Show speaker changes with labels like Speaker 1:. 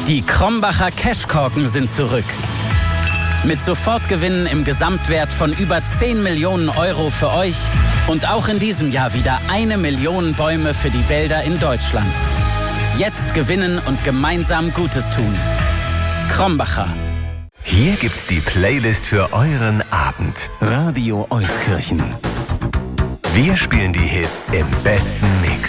Speaker 1: Die Krombacher Cashkorken sind zurück. Mit Sofortgewinnen im Gesamtwert von über 10 Millionen Euro für euch und auch in diesem Jahr wieder 1 Million Bäume für die Wälder in Deutschland. Jetzt gewinnen und gemeinsam Gutes tun. Krombacher.
Speaker 2: Hier gibt's die Playlist für euren Abend. Radio Euskirchen. Wir spielen die Hits im besten Mix.